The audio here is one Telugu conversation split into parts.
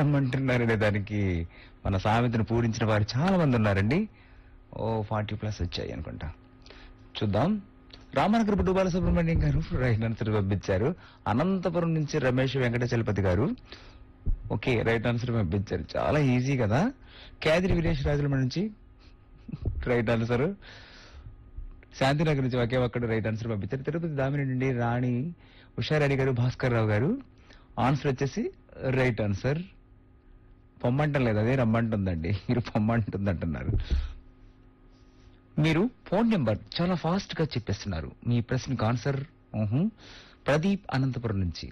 రమ్మంటున్నారనే దానికి మన సామెతను పూరించిన వారు చాలా మంది ఉన్నారండి. ఓ 40+ వచ్చాయి అనుకుంటా. చూద్దాం. రామనగర్ బుడ్డు బాలసుబ్రహ్మణ్యం గారు రైట్ ఆన్సర్ పంపించారు. అనంతపురం నుంచి రమేష్ వెంకటచలపతి గారు ఓకే రైట్ ఆన్సర్ పంపించారు. చాలా ఈజీ కదా. కేదిరి విలేష్ రాజుల నుంచి రైట్ ఆన్సర్. శాంతినగర్ నుంచి ఒకే ఒక్కడు రైట్ ఆన్సర్ పంపించారు. తిరుపతి దామిని నుండి రాణి ఉషారాణి గారు, భాస్కర్ రావు గారు ఆన్సర్ వచ్చేసి రైట్ ఆన్సర్. పొమ్మంటం లేదు, అదే రమ్మంటుందండి. మీరు పొమ్మంటుంది అంటున్నారు. మీరు ఫోన్ నెంబర్ చాలా ఫాస్ట్ గా చెప్పేస్తున్నారు. మీ ప్రశ్నకు ఆన్సర్ ప్రదీప్ అనంతపురం నుంచి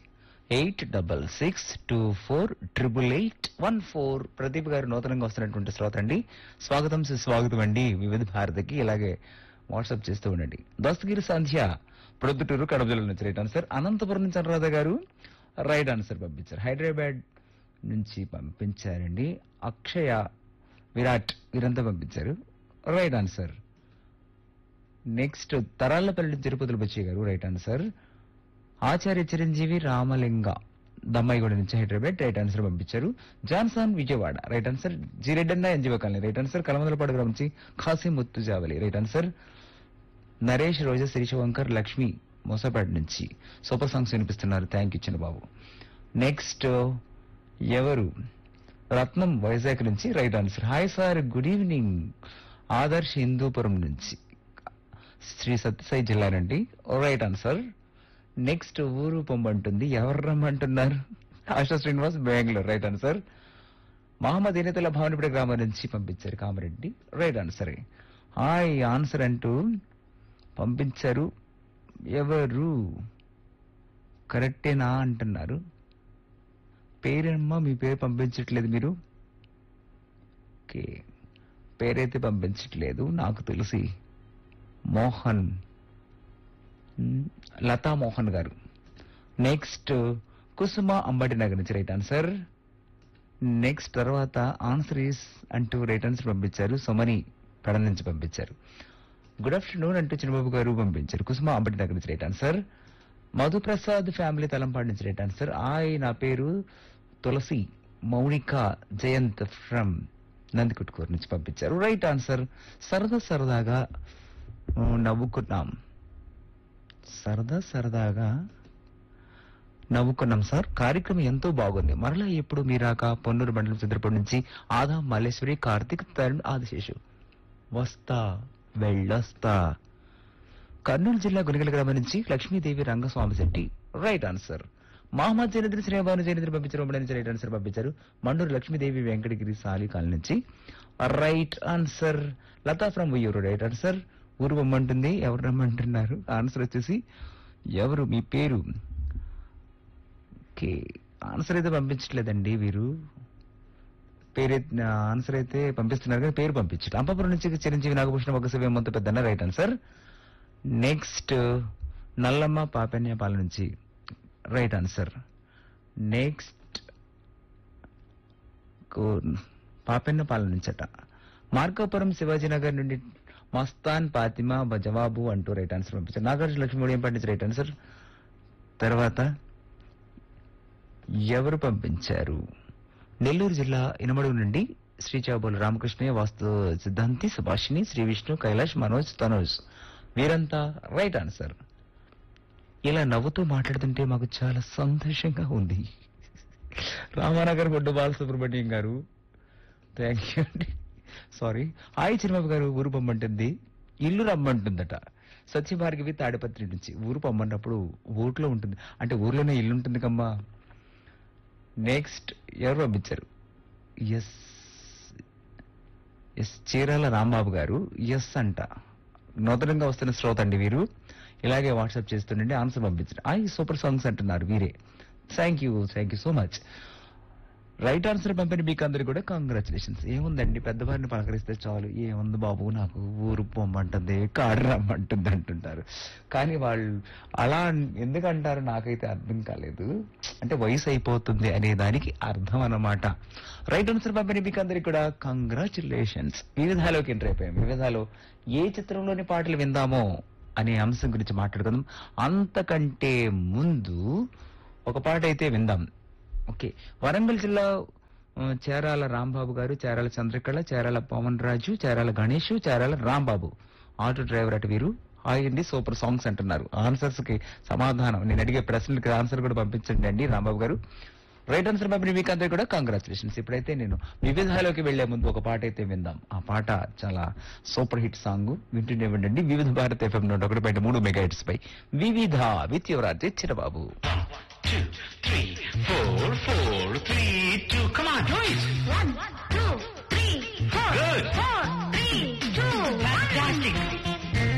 8662488814. ప్రదీప్ గారు నూతనంగా వస్తున్నటువంటి శ్రోత అండి. స్వాగతం సుస్వాగతం అండి వివిధ భారతికి. ఇలాగే వాట్సాప్ చేస్తూ ఉండండి. దస్తగిరి సంధ్య ప్రొద్దుటూరు కడప జిల్లా నుంచి రైట్ ఆన్సర్. అనంతపురం నుంచి అనురాధ గారు రైట్ ఆన్సర్ పంపించారు. హైదరాబాద్ నుంచి పంపించారండి. అక్షయ, విరాట్ వీరంతా పంపించారు రైట్ ఆన్సర్. నెక్స్ట్ తరాళ్లపల్లి నుంచి తిరుపతిలో బచ్చయ్య గారు రైట్ ఆన్సర్. ఆచార్య చిరంజీవి రామలింగ దమ్మాయిగూడ నుంచి హైదరాబాద్ రైట్ ఆన్సర్ పంపించారు. Johnson Vijayawada right answer. జిరెడ్డన్న ఎన్జీవ colony right answer. Kalamandalapadu గ్రామం నుంచి ఖాసిం ముత్తుజావలి రైట్ ఆన్సర్. నరేష్, రోజా, శిరీషవంకర్, లక్ష్మి మోసపేట నుంచి సూపర్ సాంగ్స్ వినిపిస్తున్నారు. Thank you Chinnababu. నెక్స్ట్ ఎవరు? రత్నం వైజాగ్ నుంచి right answer. Hi sir, good evening. Adarsh Hindupuram నుంచి శ్రీ సత్యసాయి జిల్లా నుండి రైట్ ఆన్సర్. నెక్స్ట్ ఊరు పొమ్మంటుంది. ఎవరు రమ్మంటున్నారు? ASHA Srinivas, Bengaluru right answer. మహమ్మద్ ఇనతుల భావనపేట గ్రామం నుంచి పంపించారు Kamareddy right answer. Hi answer అంటూ పంపించారు. ఎవరు? కరెక్టేనా అంటున్నారు. పేరేమ్మా? మీ పేరు పంపించట్లేదు మీరు. ఓకే, పేరైతే పంపించట్లేదు నాకు తెలిసి. మోహన్, లతా మోహన్ గారు. నెక్స్ట్ కుసుమ అంబటి నగర్ నుంచి రైట్ ఆన్సర్. నెక్స్ట్ తర్వాత ఆన్సర్ ఈస్ అంటూ రైట్ ఆన్సర్ పంపించారు. సుమని పెడ నుంచి పంపించారు. గుడ్ ఆఫ్టర్నూన్ అంటూ చిన్నబాబు గారు పంపించారు. కుసుమ అంబటి నగర్ నుంచి right answer. Madhu Prasad family Talampadu నుంచి రైట్ ఆన్సర్. నా పేరు తులసి మౌనిక జయంత్ ఫ్రమ్ నందికుట్కూరు నుంచి పంపించారు రైట్ ఆన్సర్. సరదాగా నవ్వుకున్నాం. సరదాగా నవ్వుకున్నాం సార్. కార్యక్రమం ఎంతో బాగుంది. మరలా ఎప్పుడు మీరాక పొన్నూరు మండలం చంద్రపూడి నుంచి ఆదా మల్లేశ్వరి, కార్తిక్, తరుణ్, ఆదిశేషు. వస్తా వెళ్ళొస్తా. కర్నూలు జిల్లా గునిగల గ్రామం నుంచి లక్ష్మీదేవి రంగస్వామి శెట్టి రైట్ ఆన్సర్. మహమ్మద్ జైనద్రి, శ్రీభాను జైనద్రి పంపించారు. నుంచి రైట్ ఆన్సర్ పంపించారు. మండూరు లక్ష్మీదేవి వెంకటగిరి సాలికాల నుంచి right answer. Lata from Uyyuru right answer. ఊరు రమ్మంటుంది. ఎవరు రమ్మంటున్నారు? ఆన్సర్ వచ్చేసి ఎవరు? మీ పేరు? ఓకే, ఆన్సర్ అయితే పంపించట్లేదండి వీరు. ఆన్సర్ అయితే పంపిస్తున్నారు కానీ పేరు పంపించట్లేదు. అంపాపురం నుంచి చిరంజీవి నాగభూషణ ఒక శివ మొత్తం పెద్దన్న రైట్ ఆన్సర్. నెక్స్ట్ నల్లమ్మ పాపన్యపాల నుంచి right answer. Next పాపెన్నపాల నుంచట. Markapuram Shivaji Nagar నుండి మస్తాన్ ఫాతిమా జవాబు అంటూ రైట్ ఆన్సర్ పంపించారు. నాగార్జున లక్ష్మీ పండించి రైట్ ఆన్సర్. తర్వాత ఎవరు పంపించారు? నెల్లూరు జిల్లా ఇనమడుగు నుండి శ్రీచాబోలు రామకృష్ణయ్య, వాస్తు సిద్ధాంతి, సుభాషిణి, శ్రీ విష్ణు, కైలాష్, మనోజ్, తనోజ్ వీరంతా రైట్ ఆన్సర్. ఇలా నవ్వుతూ మాట్లాడుతుంటే మాకు చాలా సంతోషంగా ఉంది. రామానగర్ బొడ్డు బాలసుబ్రహ్మణ్యం గారు థ్యాంక్ యూ అండి. సారీ. హాయ్ చిరుబాబు గారు, ఊరు పొమ్మంటుంది. ఇల్లు రమ్మంటుందట. సత్యభార్గవి తాడిపత్రి నుంచి. ఊరు పొమ్మన్నప్పుడు ఊర్లో ఉంటుంది అంటే ఊర్లోనే ఇల్లు ఉంటుంది కమ్మా. నెక్స్ట్ ఎవరు పంపించారు? ఎస్ చీరాల రాంబాబు గారు ఎస్ అంట. నూతనంగా వస్తున్న శ్రోత అండి వీరు. ఇలాగే వాట్సాప్ చేస్తుండండి. ఆన్సర్ పంపించండి. సూపర్ సాంగ్స్ అంటున్నారు వీరే. Thank you so much. Right answer పంపిన మీకు అందరికి కూడా కంగ్రాచులేషన్స్. ఏముందండి, పెద్దవారిని పలకరిస్తే చాలు. ఏముంది బాబు, నాకు ఊరు పొమ్మంటుంది, కాడు రమ్మంటుంది అంటుంటారు. కానీ వాళ్ళు అలా ఎందుకంటారు నాకైతే అర్థం కాలేదు. అంటే వయసు అయిపోతుంది అనే దానికి అర్థం అన్నమాట. రైట్ ఆన్సర్ పంపిన మీకు అందరికి కూడా కంగ్రాచులేషన్స్. వివిధాలోకి ఎంటర్ అయిపోయాం. వివిధాలో ఏ చిత్రంలోని పాటలు విందామో అనే అంశం గురించి మాట్లాడుకుందాం. అంతకంటే ముందు ఒక పాట అయితే విందాం. ఓకే, వరంగల్ జిల్లా చేరాల రాంబాబు గారు, చేరాల చంద్రకళ, చేరాల పవన్ రాజు, చేరాల గణేష్, చేరాల రాంబాబు ఆటో డ్రైవర్ అటు వీరు. హాయ్ అండి, సూపర్ సాంగ్స్ అంటున్నారు. ఆన్సర్స్ కి సమాధానం, నేను అడిగే ప్రశ్నలకి ఆన్సర్ కూడా పంపించండి అండి రాంబాబు గారు. రైట్ ఆన్సర్ పంపిణీ మీకు అందరికీ కూడా కంగ్రాచులేషన్స్. ఇప్పుడైతే నేను వివిధలోకి వెళ్లే ముందు ఒక పాట అయితే విందాం. ఆ పాట చాలా సూపర్ హిట్ సాంగ్, వింటూనే ఉండండి. వివిధ భారత్ ఎఫ్ఎం 101.3 మెగా హిట్స్ పై వివిధ with Yuvraj Chirababu. 1, 2, 3, 4, 4, 3, 2, come on, do it! 1,